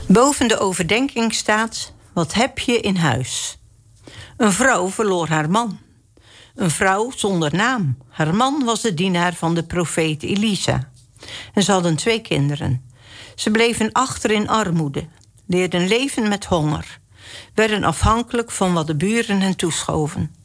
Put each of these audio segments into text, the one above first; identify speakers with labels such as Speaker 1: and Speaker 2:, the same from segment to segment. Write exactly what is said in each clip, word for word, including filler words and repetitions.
Speaker 1: Boven de overdenking staat: wat heb je in huis? Een vrouw verloor haar man. Een vrouw zonder naam. Haar man was de dienaar van de profeet Elisa. En ze hadden twee kinderen. Ze bleven achter in armoede, leerden leven met honger, werden afhankelijk van wat de buren hen toeschoven.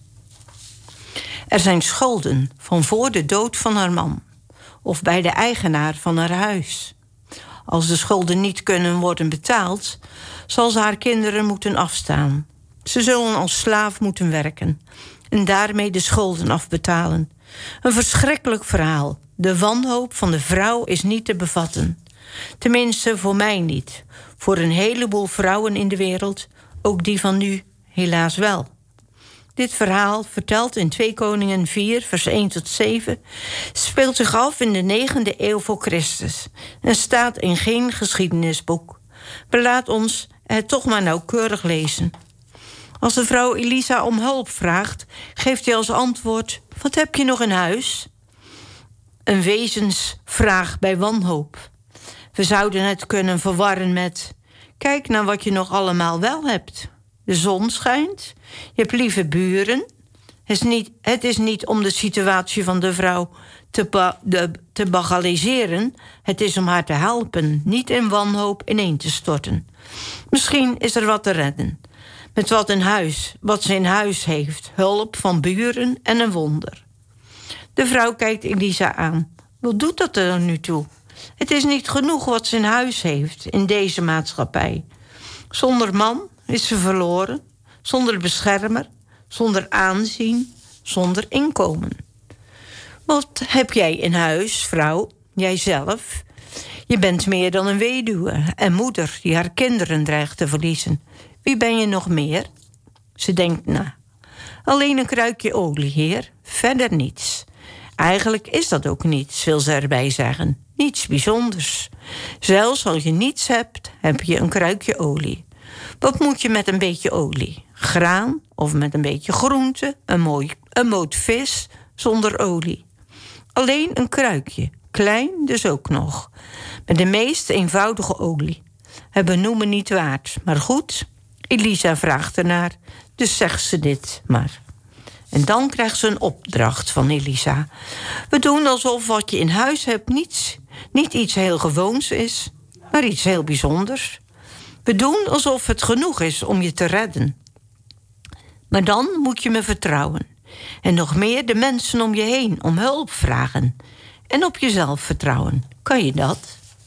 Speaker 1: Er zijn schulden van voor de dood van haar man of bij de eigenaar van haar huis. Als de schulden niet kunnen worden betaald, zal ze haar kinderen moeten afstaan. Ze zullen als slaaf moeten werken en daarmee de schulden afbetalen. Een verschrikkelijk verhaal. De wanhoop van de vrouw is niet te bevatten. Tenminste, voor mij niet. Voor een heleboel vrouwen in de wereld, ook die van nu, helaas wel. Dit verhaal, verteld in twee Koningen vier, vers één tot zeven... speelt zich af in de negende eeuw voor Christus en staat in geen geschiedenisboek. Maar laat ons het toch maar nauwkeurig lezen. Als de vrouw Elisa om hulp vraagt, geeft hij als antwoord: wat heb je nog in huis? Een wezensvraag bij wanhoop. We zouden het kunnen verwarren met: kijk naar wat je nog allemaal wel hebt. De zon schijnt, je hebt lieve buren. Het is niet, het is niet om de situatie van de vrouw te, ba, de, te bagatelliseren. Het is om haar te helpen, niet in wanhoop ineen te storten. Misschien is er wat te redden. Met wat in huis, wat ze in huis heeft. Hulp van buren en een wonder. De vrouw kijkt Elisa aan. Wat doet dat er nu toe? Het is niet genoeg wat ze in huis heeft in deze maatschappij. Zonder man is ze verloren, zonder beschermer, zonder aanzien, zonder inkomen. Wat heb jij in huis, vrouw, jijzelf? Je bent meer dan een weduwe en moeder die haar kinderen dreigt te verliezen. Wie ben je nog meer? Ze denkt na. Alleen een kruikje olie, heer, verder niets. Eigenlijk is dat ook niets, wil ze erbij zeggen. Niets bijzonders. Zelfs als je niets hebt, heb je een kruikje olie. Wat moet je met een beetje olie? Graan of met een beetje groente, een, mooi, een moot vis zonder olie. Alleen een kruikje, klein dus ook nog. Met de meest eenvoudige olie. Het benoemen niet waard, maar goed. Elisa vraagt ernaar, dus zegt ze dit maar. En dan krijgt ze een opdracht van Elisa. We doen alsof wat je in huis hebt niets, niet iets heel gewoons is, maar iets heel bijzonders. We doen alsof het genoeg is om je te redden. Maar dan moet je me vertrouwen. En nog meer de mensen om je heen om hulp vragen. En op jezelf vertrouwen. Kan je dat?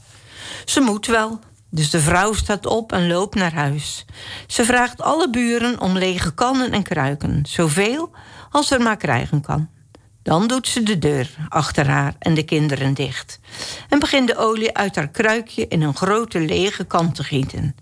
Speaker 1: Ze moet wel. Dus de vrouw staat op en loopt naar huis. Ze vraagt alle buren om lege kannen en kruiken. Zoveel als ze er maar krijgen kan. Dan doet ze de deur achter haar en de kinderen dicht. En begint de olie uit haar kruikje in een grote lege kan te gieten.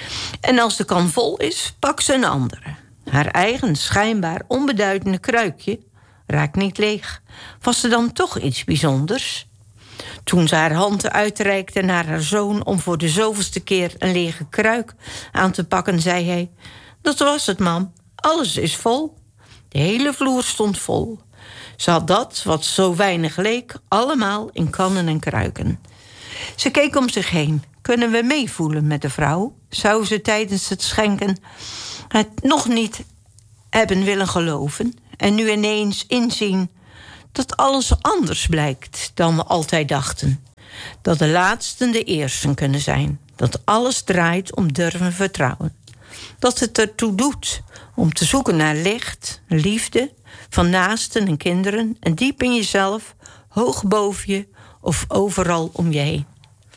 Speaker 1: En als de kan vol is, pakt ze een andere. Haar eigen schijnbaar onbeduidende kruikje raakt niet leeg. Was er dan toch iets bijzonders? Toen ze haar handen uitreikte naar haar zoon om voor de zoveelste keer een lege kruik aan te pakken, zei hij: dat was het, mam. Alles is vol. De hele vloer stond vol. Ze had dat, wat zo weinig leek, allemaal in kannen en kruiken. Ze keek om zich heen. Kunnen we meevoelen met de vrouw? Zou ze tijdens het schenken het nog niet hebben willen geloven en nu ineens inzien dat alles anders blijkt dan we altijd dachten? Dat de laatsten de eersten kunnen zijn. Dat alles draait om durven vertrouwen. Dat het ertoe doet om te zoeken naar licht, liefde, van naasten en kinderen en diep in jezelf, hoog boven je of overal om je heen.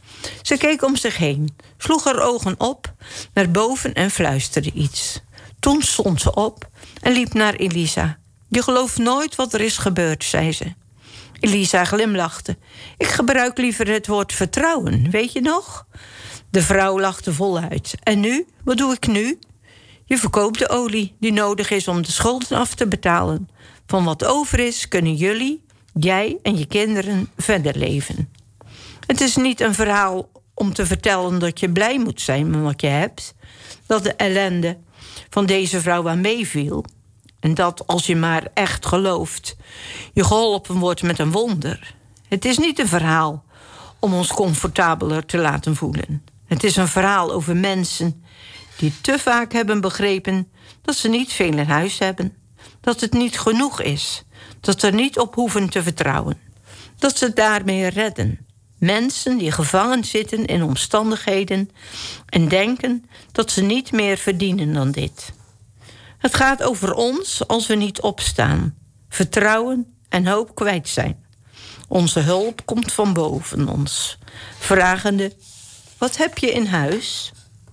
Speaker 1: Ze keek om zich heen, sloeg haar ogen op naar boven en fluisterde iets. Toen stond ze op en liep naar Elisa. Je gelooft nooit wat er is gebeurd, zei ze. Elisa glimlachte. Ik gebruik liever het woord vertrouwen, weet je nog? De vrouw lachte voluit. En nu? Wat doe ik nu? Je verkoopt de olie die nodig is om de schulden af te betalen. Van wat over is, kunnen jullie, jij en je kinderen verder leven. Het is niet een verhaal om te vertellen dat je blij moet zijn met wat je hebt. Dat de ellende van deze vrouw aan meeviel. En dat als je maar echt gelooft, je geholpen wordt met een wonder. Het is niet een verhaal om ons comfortabeler te laten voelen. Het is een verhaal over mensen die te vaak hebben begrepen dat ze niet veel in huis hebben. Dat het niet genoeg is. Dat ze er niet op hoeven te vertrouwen. Dat ze het daarmee redden. Mensen die gevangen zitten in omstandigheden en denken dat ze niet meer verdienen dan dit. Het gaat over ons als we niet opstaan, vertrouwen en hoop kwijt zijn. Onze hulp komt van boven ons, vragende: wat heb je in huis?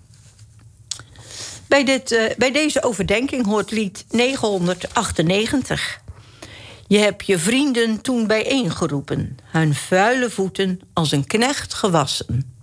Speaker 1: Bij, dit, uh, bij deze overdenking hoort lied negenhonderdachtennegentig. Je hebt je vrienden toen bijeengeroepen, hun vuile voeten als een knecht gewassen.